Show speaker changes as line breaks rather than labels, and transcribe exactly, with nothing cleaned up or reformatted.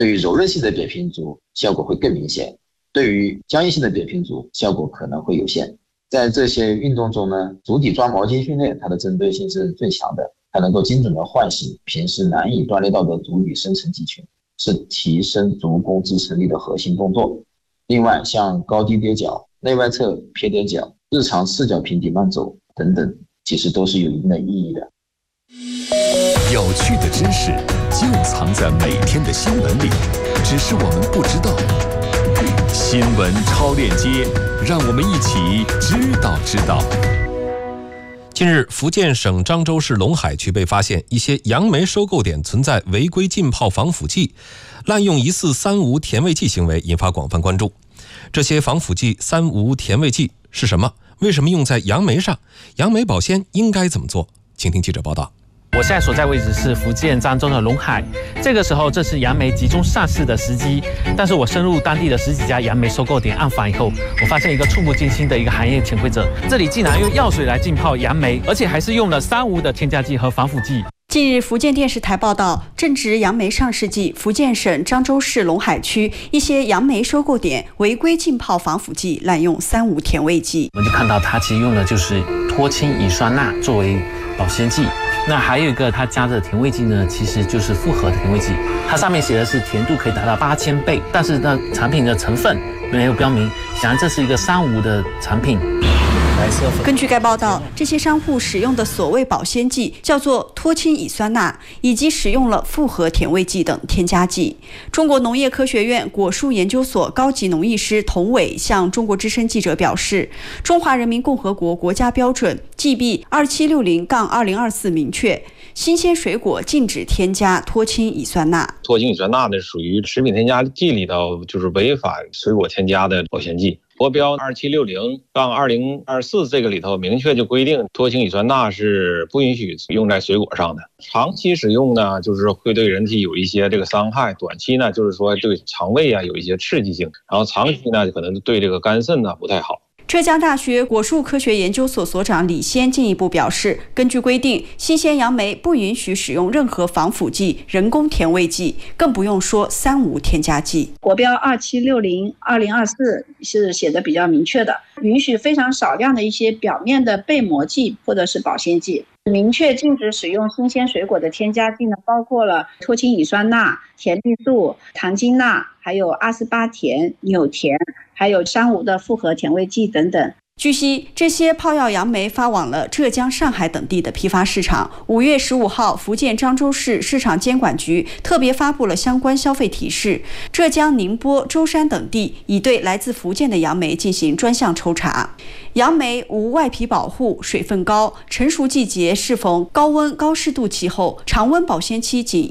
对于柔韧性的扁平足效果会更明显，对于僵硬性的扁平足效果可能会有限。在这些运动中呢，足底抓毛巾训练它的针对性是最强的，它能够精准的唤醒平时难以锻炼到的足底深层肌群，是提升足弓支撑力的核心动作。另外，像高低跌脚、内外侧撇点脚、日常赤脚平底慢走等等，其实都是有一定的意义的。
有趣的知识就藏在每天的新闻里，只是我们不知道。新闻超链接，让我们一起知道知道。
近日，福建省漳州市龙海区被发现一些杨梅收购点存在违规浸泡防腐剂、滥用疑似三无甜味剂行为，引发广泛关注。这些防腐剂、三无甜味剂是什么？为什么用在杨梅上？杨梅保鲜应该怎么做？请听记者报道。
我现在所在位置是福建漳州的龙海，这个时候正是杨梅集中上市的时机。但是我深入当地的十几家杨梅收购点暗访以后，我发现一个触目惊心的一个行业潜规则：这里竟然用药水来浸泡杨梅，而且还是用了三无的添加剂和防腐剂。
近日，福建电视台报道，正值杨梅上市季，福建省漳州市龙海区一些杨梅收购点违规浸泡防腐剂，滥用三无甜味剂。
我们就看到它其实用的就是脱氢乙酸钠作为保鲜剂。那还有一个它加的甜味剂呢，其实就是复合甜味剂，它上面写的是甜度可以达到八千倍，但是呢产品的成分没有标明，显然这是一个三无的产品。
根据该报道，这些商户使用的所谓保鲜剂叫做脱氢乙酸钠，以及使用了复合甜味剂等添加剂。中国农业科学院果树研究所高级农艺师童伟向中国之声记者表示，中华人民共和国国家标准 G B 二七六零二零二四 明确，新鲜水果禁止添加脱氢乙酸钠。
脱氢乙酸钠呢，属于食品添加剂里头就是违反水果添加的保鲜剂。国标二七六零二零二四这个里头明确就规定，脱氢乙酸钠是不允许用在水果上的。长期使用呢，就是会对人体有一些这个伤害；短期呢，就是说对肠胃啊有一些刺激性，然后长期呢，可能对这个肝肾呢不太好。
浙江大学果树科学研究所所长李先进一步表示，根据规定，新鲜杨梅不允许使用任何防腐剂、人工甜味剂，更不用说三无添加剂。
国标二七六零二零二四是写的比较明确的，允许非常少量的一些表面的被膜剂或者是保鲜剂。明确禁止使用新鲜水果的添加剂呢，包括了脱氢乙酸钠、甜绿素、糖精钠，还有阿斯巴甜、纽甜，还有三无的复合甜味剂等等。
据悉，这些泡药杨梅发往了浙江、上海等地的批发市场。五月十五号，福建漳州市市场监管局特别发布了相关消费提示，浙江、宁波、舟山等地已对来自福建的杨梅进行专项抽查。杨梅无外皮保护，水分高，成熟季节适逢高温高湿度气候，常温保鲜期仅